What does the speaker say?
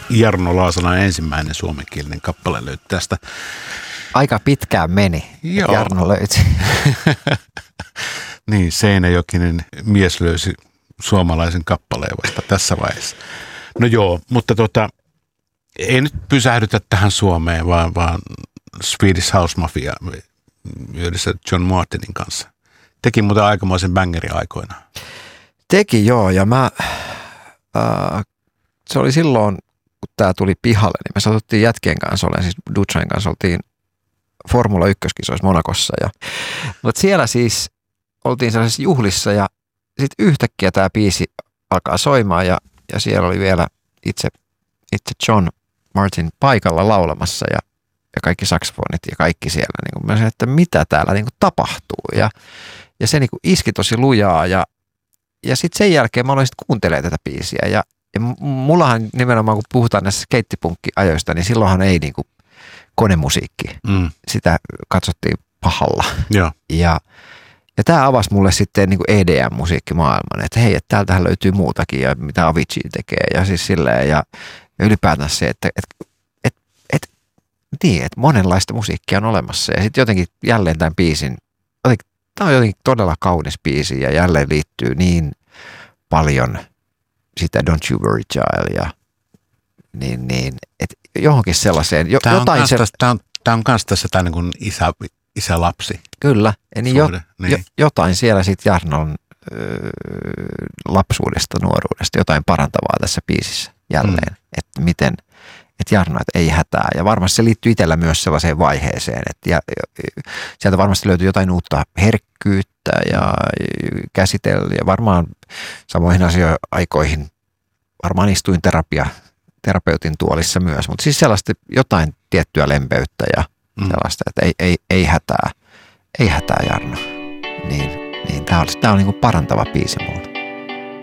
Jarno Laasalan ensimmäinen suomenkielinen kappale löytyi tästä. Aika pitkään meni, Joo. Jarno löytyi. Niin, Seinäjokinen mies löysi suomalaisen kappaleen vasta tässä vaiheessa. No joo, mutta ei nyt pysähdytä tähän Suomeen, vaan Swedish House Mafia yhdessä John Martinin kanssa. Teki muuten aikamoisen bängerin aikoinaan. Teki joo, ja se oli silloin, kun tämä tuli pihalle, niin me satuttiin jätkien kanssa, siis Dutchain kanssa oltiin Formula 1-kisoissa Monacossa. Mutta siellä siis oltiin sellaisissa juhlissa ja sitten yhtäkkiä tämä biisi alkaa soimaan ja siellä oli vielä itse John Martin paikalla laulamassa ja kaikki saksofonit ja kaikki siellä. Niin mä sanoin, että mitä täällä niin kuin tapahtuu ja se niin kuin iski tosi lujaa ja sitten sen jälkeen mä aloin sitten kuuntelemaan tätä biisiä ja mullahan nimenomaan kun puhutaan näistä skeittipunkki-ajoista, niin silloinhan ei niin kuin konemusiikki. Sitä katsottiin pahalla. Joo. Ja tämä avasi mulle sitten niin kuin EDM-musiikkimaailman, että hei, että täältähän löytyy muutakin ja mitä Avicii tekee ja siis silleen ja ylipäätään se, että monenlaista musiikkia on olemassa ja sitten jotenkin jälleen tämän biisin, tämä on jotenkin todella kaunis biisi ja jälleen liittyy niin paljon sitä Don't You Worry Child ja niin että johonkin sellaiseen. Tämä on myös tässä tämä niin kuin isä-lapsi. Kyllä, niin niin. Jotain siellä sitten Jarnon lapsuudesta, nuoruudesta, jotain parantavaa tässä biisissä jälleen, että miten, että Jarno, että ei hätää. Ja varmasti se liittyy itsellä myös sellaiseen vaiheeseen, että sieltä varmasti löytyy jotain uutta herkkyyttä ja käsitellä ja varmaan samoihin aikoihin varmaan istuin terapeutin tuolissa myös, mutta siis sellaista jotain tiettyä lempeyttä ja sellaista, että ei hätää Jarno. Niin tämä on niin kuin parantava biisi mulle.